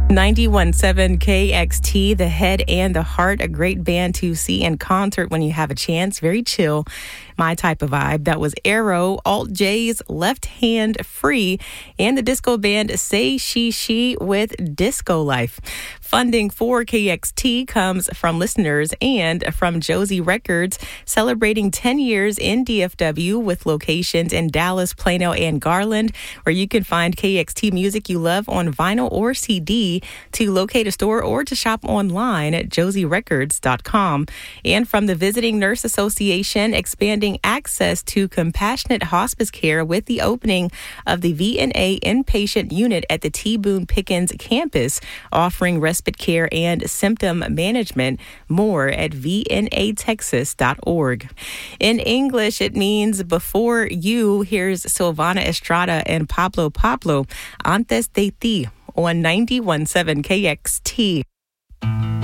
91.7 KXT, the head and the heart, a great band to see in concert when you have a chance. Very chill, my type of vibe. That was Arrow, Alt J's Left Hand Free, and the disco band Say She with Disco Life. Funding for KXT comes from listeners and from Josie Records, celebrating 10 years in DFW with locations in Dallas, Plano, and Garland, where you can find KXT music you love on vinyl or CD. To locate a store or to shop online at josierecords.com. And from the Visiting Nurse Association, expanding access to compassionate hospice care with the opening of the VNA inpatient unit at the T. Boone Pickens campus, offering respite care and symptom management. More at vnatexas.org. In English, it means before you. Here's Silvana Estrada and Pablo, Antes de Ti, on 91.7 KXT.